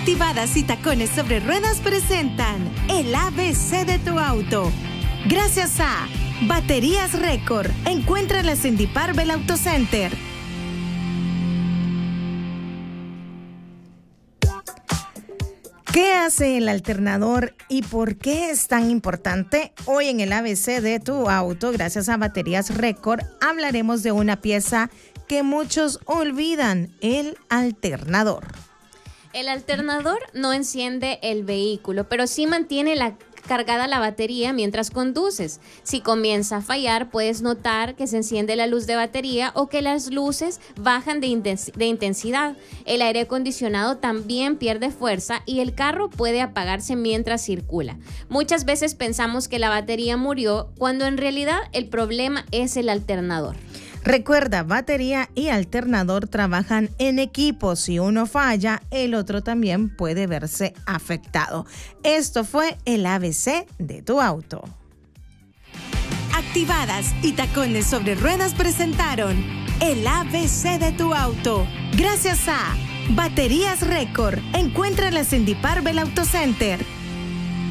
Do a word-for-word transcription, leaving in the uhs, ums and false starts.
Activadas y Tacones sobre Ruedas presentan el A B C de tu auto. Gracias a Baterías Récord. Encuéntralas en Diparbel Auto Center. ¿Qué hace el alternador y por qué es tan importante? Hoy en el A B C de tu auto, gracias a Baterías Récord, hablaremos de una pieza que muchos olvidan, el alternador. El alternador no enciende el vehículo, pero sí mantiene la cargada la batería mientras conduces. Si comienza a fallar, puedes notar que se enciende la luz de batería o que las luces bajan de, intens- de intensidad. El aire acondicionado también pierde fuerza y el carro puede apagarse mientras circula. Muchas veces pensamos que la batería murió cuando en realidad el problema es el alternador. Recuerda, batería y alternador trabajan en equipo. Si uno falla, el otro también puede verse afectado. Esto fue el A B C de tu auto. Activadas y Tacones sobre Ruedas presentaron el A B C de tu auto. Gracias a Baterías Récord. Encuéntralas en Diparbel Auto Center.